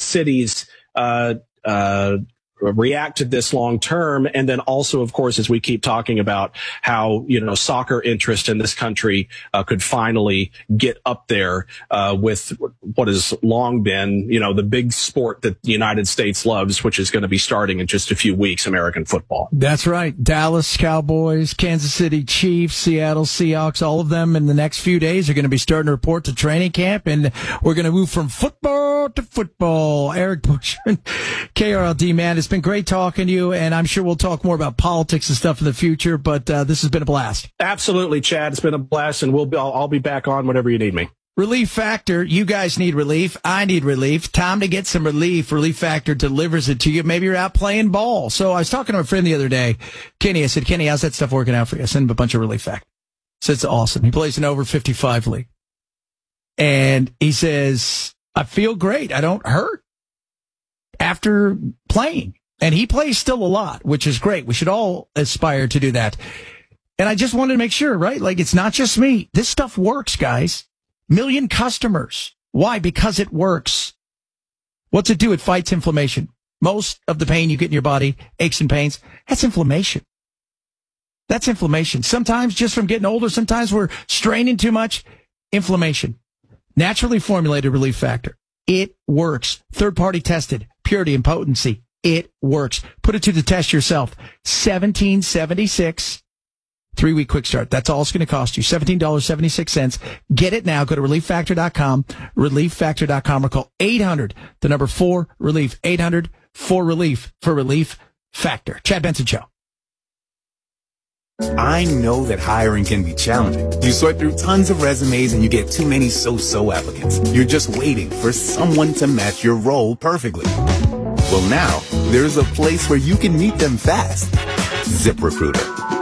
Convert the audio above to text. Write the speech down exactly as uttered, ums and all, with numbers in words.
cities uh, uh, react to this long term. And then also, of course, as we keep talking about how, you know, soccer interest in this country uh, could finally get up there uh, with what has long been, you know, the big sport that the United States loves, which is going to be starting in just a few weeks, American football. That's right. Dallas Cowboys, Kansas City Chiefs, Seattle Seahawks, all of them in the next few days are going to be starting to report to training camp, and we're going to move from football to football. Eric Bushman, K R L D, man, it's been great talking to you, and I'm sure we'll talk more about politics and stuff in the future, but uh, this has been a blast. Absolutely, Chad. It's been a blast, and we'll be, I'll, I'll be back on whenever you need me. Relief Factor. You guys need relief. I need relief. Time to get some relief. Relief Factor delivers it to you. Maybe you're out playing ball. So I was talking to a friend the other day, Kenny. I said, Kenny, how's that stuff working out for you? I sent him a bunch of Relief Factor. So it's awesome. He plays an over fifty-five league. And he says, I feel great. I don't hurt after playing. And he plays still a lot, which is great. We should all aspire to do that. And I just wanted to make sure, right? Like, it's not just me. This stuff works, guys. Million customers. Why? Because it works. What's it do? It fights inflammation. Most of the pain you get in your body, aches and pains, that's inflammation. That's inflammation. Sometimes just from getting older, sometimes we're straining too much. Inflammation. Naturally formulated Relief Factor. It works. Third-party tested. Purity and potency. It works. Put it to the test yourself. seventeen seventy-six. Three-week quick start. That's all it's going to cost you. seventeen dollars and seventy-six cents. Get it now. Go to relief factor dot com, relief factor dot com, or call eight hundred, the number four, relief, eight hundred, four, relief for Relief Factor. Chad Benson Show. I know that hiring can be challenging. You sort through tons of resumes and you get too many so-so applicants. You're just waiting for someone to match your role perfectly. Well, now, there's a place where you can meet them fast. ZipRecruiter.